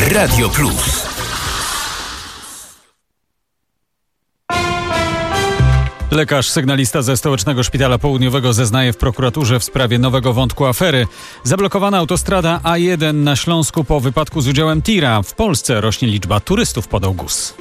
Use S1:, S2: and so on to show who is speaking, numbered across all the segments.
S1: Radio Plus.
S2: Lekarz sygnalista ze Stołecznego Szpitala Południowego zeznaje w prokuraturze w sprawie nowego wątku afery. Zablokowana autostrada A1 na Śląsku po wypadku z udziałem tira. W Polsce rośnie liczba turystów, podał GUS.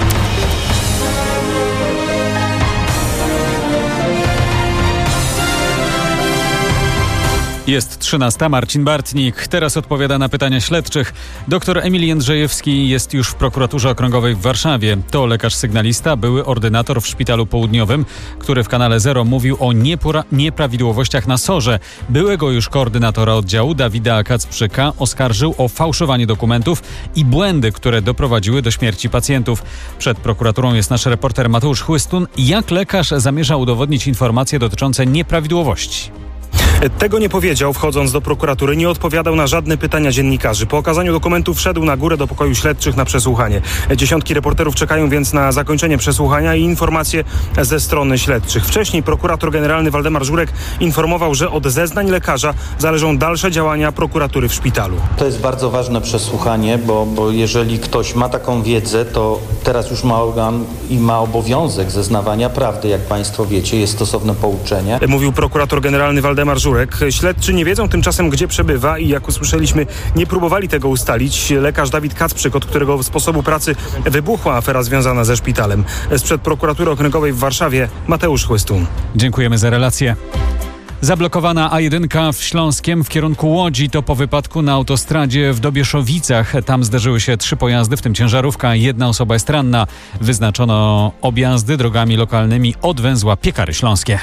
S2: Jest 13. Marcin Bartnik. Teraz odpowiada na pytania śledczych. Doktor Emil Jędrzejewski jest już w prokuraturze okręgowej w Warszawie. To lekarz sygnalista, były ordynator w Szpitalu Południowym, który w kanale Zero mówił o nieprawidłowościach na SOR-ze. Byłego już koordynatora oddziału Dawida Kacprzyka oskarżył o fałszowanie dokumentów i błędy, które doprowadziły do śmierci pacjentów. Przed prokuraturą jest nasz reporter Mateusz Chłystun. Jak lekarz zamierza udowodnić informacje dotyczące nieprawidłowości?
S3: Tego nie powiedział, wchodząc do prokuratury, nie odpowiadał na żadne pytania dziennikarzy. Po okazaniu dokumentów wszedł na górę do pokoju śledczych na przesłuchanie. Dziesiątki reporterów czekają więc na zakończenie przesłuchania i informacje ze strony śledczych. Wcześniej prokurator generalny Waldemar Żurek informował, że od zeznań lekarza zależą dalsze działania prokuratury w szpitalu.
S4: To jest bardzo ważne przesłuchanie, bo jeżeli ktoś ma taką wiedzę, to teraz już ma organ i ma obowiązek zeznawania prawdy, jak państwo wiecie, jest stosowne pouczenie.
S3: Mówił prokurator generalny Waldemar Żurek. Śledczy nie wiedzą tymczasem, gdzie przebywa i jak usłyszeliśmy, nie próbowali tego ustalić. Lekarz Dawid Kacprzyk, od którego sposobu pracy wybuchła afera związana ze szpitalem. Sprzed prokuratury okręgowej w Warszawie Mateusz Chłystun.
S2: Dziękujemy za relację. Zablokowana A1 w Śląskiem w kierunku Łodzi to po wypadku na autostradzie w Dobieszowicach. Tam zderzyły się 3 pojazdy, w tym ciężarówka. 1 osoba jest ranna. Wyznaczono objazdy drogami lokalnymi od węzła Piekary Śląskie.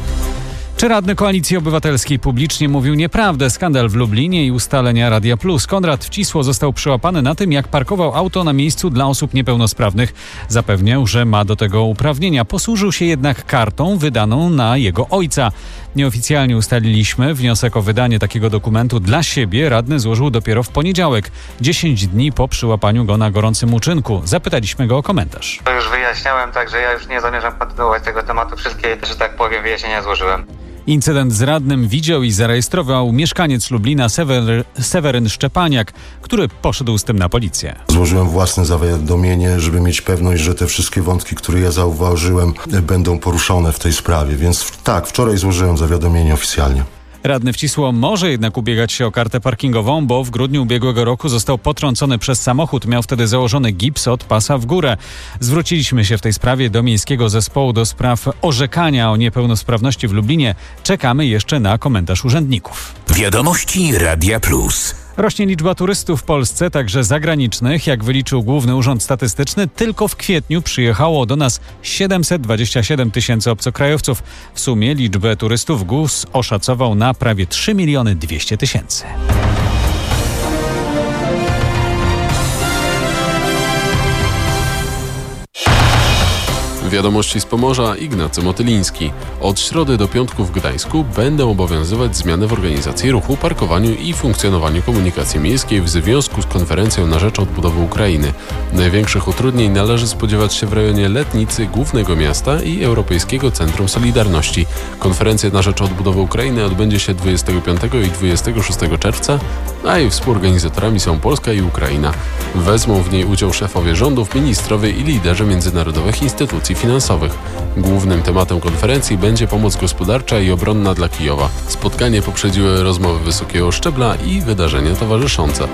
S2: Czy radny Koalicji Obywatelskiej publicznie mówił nieprawdę? Skandal w Lublinie i ustalenia Radia Plus. Konrad Wcisło został przyłapany na tym, jak parkował auto na miejscu dla osób niepełnosprawnych. Zapewniał, że ma do tego uprawnienia. Posłużył się jednak kartą wydaną na jego ojca. Nieoficjalnie ustaliliśmy, wniosek o wydanie takiego dokumentu dla siebie radny złożył dopiero w poniedziałek, 10 dni po przyłapaniu go na gorącym uczynku. Zapytaliśmy go o komentarz.
S5: To już wyjaśniałem, także ja już nie zamierzam kontynuować tego tematu. Wszystkie, że tak powiem, wyjaśnienia złożyłem.
S2: Incydent z radnym widział i zarejestrował mieszkaniec Lublina Seweryn Szczepaniak, który poszedł z tym na policję.
S6: Złożyłem własne zawiadomienie, żeby mieć pewność, że te wszystkie wątki, które ja zauważyłem, będą poruszone w tej sprawie. Więc tak, wczoraj złożyłem zawiadomienie oficjalnie.
S2: Radny Wcisło może jednak ubiegać się o kartę parkingową, bo w grudniu ubiegłego roku został potrącony przez samochód. Miał wtedy założony gips od pasa w górę. Zwróciliśmy się w tej sprawie do Miejskiego Zespołu do Spraw Orzekania o Niepełnosprawności w Lublinie. Czekamy jeszcze na komentarz urzędników.
S1: Wiadomości Radia Plus.
S2: Rośnie liczba turystów w Polsce, także zagranicznych. Jak wyliczył Główny Urząd Statystyczny, tylko w kwietniu przyjechało do nas 727 tysięcy obcokrajowców. W sumie liczbę turystów GUS oszacował na prawie 3 200 000.
S7: Wiadomości z Pomorza, Ignacy Motyliński. Od środy do piątku w Gdańsku będą obowiązywać zmiany w organizacji ruchu, parkowaniu i funkcjonowaniu komunikacji miejskiej w związku z konferencją na rzecz odbudowy Ukrainy. Największych utrudnień należy spodziewać się w rejonie Letnicy, głównego miasta i Europejskiego Centrum Solidarności. Konferencja na rzecz odbudowy Ukrainy odbędzie się 25 i 26 czerwca, a jej współorganizatorami są Polska i Ukraina. Wezmą w niej udział szefowie rządów, ministrowie i liderzy międzynarodowych instytucji finansowych. Głównym tematem konferencji będzie pomoc gospodarcza i obronna dla Kijowa. Spotkanie poprzedziły rozmowy wysokiego szczebla i wydarzenia towarzyszące.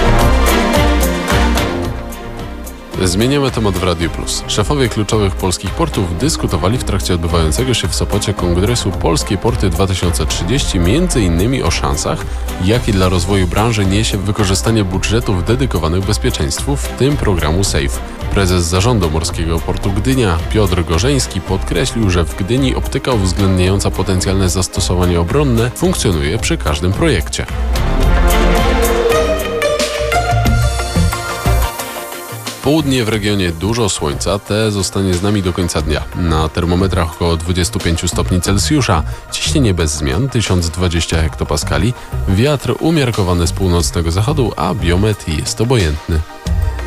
S7: Zmieniamy temat w Radiu Plus. Szefowie kluczowych polskich portów dyskutowali w trakcie odbywającego się w Sopocie kongresu Polskie Porty 2030 m.in. o szansach, jakie dla rozwoju branży niesie wykorzystanie budżetów dedykowanych bezpieczeństwu, w tym programu SAFE. Prezes Zarządu Morskiego Portu Gdynia Piotr Gorzeński podkreślił, że w Gdyni optyka uwzględniająca potencjalne zastosowanie obronne funkcjonuje przy każdym projekcie. Południe w regionie dużo słońca, te zostanie z nami do końca dnia. Na termometrach około 25 stopni Celsjusza, ciśnienie bez zmian 1020 hektopaskali, wiatr umiarkowany z północnego zachodu, a biometr jest obojętny.